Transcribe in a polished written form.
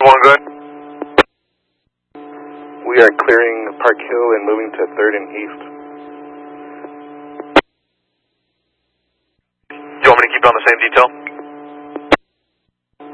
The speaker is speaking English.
1, go ahead. We are clearing Park Hill and moving to 3rd and East. Do you want me to keep on the same detail?